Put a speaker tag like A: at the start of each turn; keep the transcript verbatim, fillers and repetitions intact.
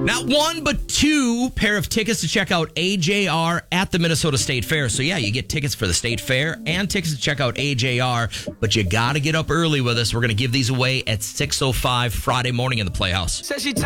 A: Not one, but two pair of tickets to check out A J R at the Minnesota State Fair. So, yeah, you get tickets for the State Fair and tickets to check out A J R, but you got to get up early with us. We're going to give these away at six oh five Friday morning in the Playhouse.
B: Says she